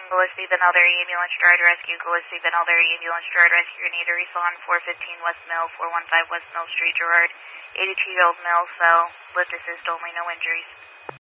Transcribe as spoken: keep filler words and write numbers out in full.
Gillespie, Benalder Ambulance, Stride Rescue, Gillespie, Benalder Ambulance, Stride Rescue, need to respond four fifteen West Mill, four one five West Mill Street, Gerard. eighty-two-year-old male cell, lift assist only, no injuries.